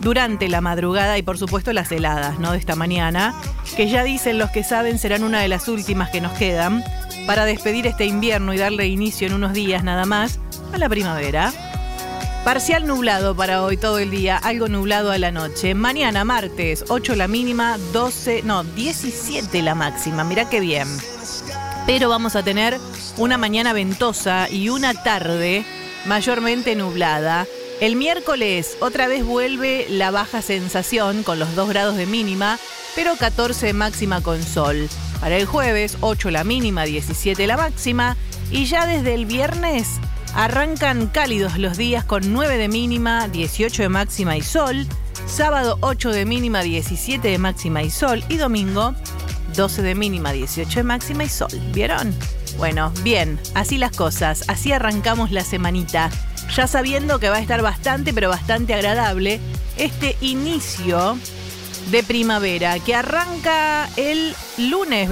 durante la madrugada y por supuesto las heladas, ¿no?, de esta mañana, que ya dicen los que saben serán una de las últimas que nos quedan para despedir este invierno y darle inicio en unos días nada más a la primavera. Parcial nublado para hoy todo el día, algo nublado a la noche. Mañana martes, 8 la mínima, 17 la máxima, mirá qué bien. Pero vamos a tener una mañana ventosa y una tarde mayormente nublada. El miércoles otra vez vuelve la baja sensación con los 2 grados de mínima, pero 14 de máxima con sol. Para el jueves, 8 la mínima, 17 la máxima. Y ya desde el viernes arrancan cálidos los días con 9 de mínima, 18 de máxima y sol. Sábado 8 de mínima, 17 de máxima y sol. Y domingo 12 de mínima, 18 de máxima y sol. ¿Vieron? Bueno, bien, así las cosas. Así arrancamos la semanita. Ya sabiendo que va a estar bastante, pero bastante agradable este inicio de primavera que arranca el lunes